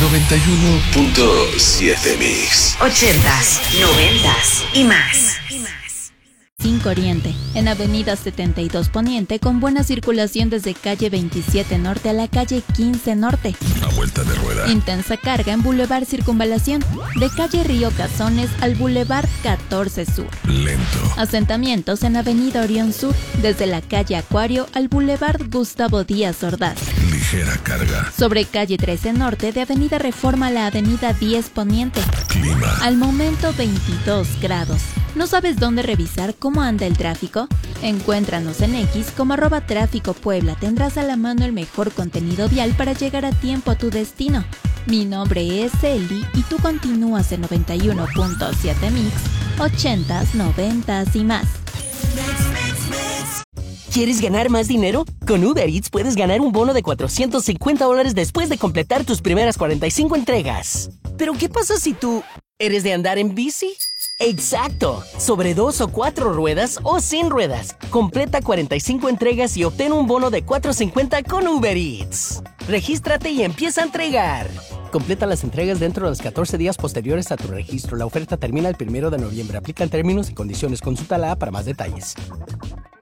91.7 Mix. 80s, 90s y más. 5 Oriente, en Avenida 72 Poniente, con buena circulación desde calle 27 Norte a la calle 15 Norte. A vuelta de rueda. Intensa carga en Boulevard Circunvalación, de calle Río Cazones al Boulevard 14 Sur. Lento. Asentamientos en Avenida Orión Sur, desde la calle Acuario al Boulevard Gustavo Díaz Ordaz. Ligera carga. Sobre calle 13 Norte, de Avenida Reforma a la Avenida 10 Poniente. Clima. Al momento 22 grados. ¿No sabes dónde revisar cómo anda el tráfico? Encuéntranos en X como @Tráfico Puebla. Tendrás a la mano el mejor contenido vial para llegar a tiempo a tu destino. Mi nombre es Eli y tú continúas en 91.7 Mix, 80s, 90s y más. ¿Quieres ganar más dinero? Con Uber Eats puedes ganar un bono de $450 después de completar tus primeras 45 entregas. ¿Pero qué pasa si tú eres de andar en bici? ¡Exacto! Sobre 2 o 4 ruedas o sin ruedas. Completa 45 entregas y obtén un bono de $450 con Uber Eats. Regístrate y empieza a entregar. Completa las entregas dentro de los 14 días posteriores a tu registro. La oferta termina el 1 de noviembre. Aplican términos y condiciones. Consulta la app para más detalles.